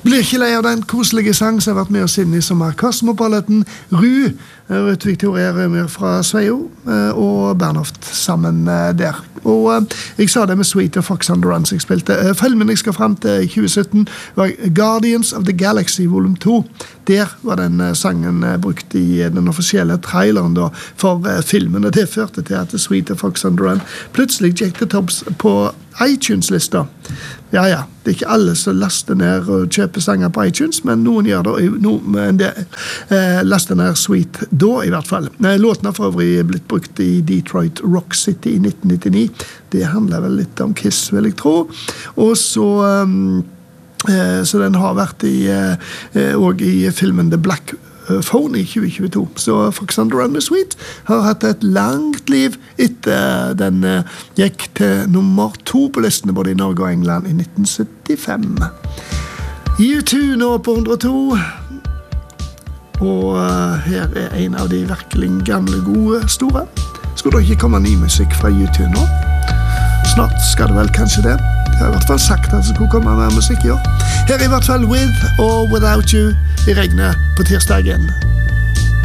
Blir ikke lei av den koselige sang som har vært med oss inn i sommer. Cosmopolitan, Ru, Ruth Victoria Rømer fra Sveio og Bernhoft sammen der. Og jeg sa det med Sweet og Fox on the Run som jeg spilte. Filmen jeg skal frem til i 2017 var Guardians of the Galaxy volum 2. Der var den sangen brukt i den offisielle traileren da, for filmen, og det førte til at Sweet og Fox on the Run plutselig gikk til topps på iTunes-lista. Ja, det er ikke alle som laster ned og kjøper sanger på iTunes, men noen gjør det, men det laster ned Sweet da i hvert fall. Låten har for øvrig blitt brukt i Detroit Rock City i 1999. Det handler vel litt om Kiss, vil jeg tro. Og så den har vært også i filmen The Black Phone i 2022. Så Fox on the Run med Sweet har hatt et langt liv etter den gikk til nummer 2 på listene både i Norge og England i 1975. U2 nå på 102. Og her er en av de virkelig gamle, gode, store. Skulle det ikke komme ny musikk fra U2 nå? Snart skal det vel kanskje det. Jeg har i hvert fall sagt at det skulle komme mer musikk i år. Her er i hvert fall With or Without You i regnet på tirsdagen.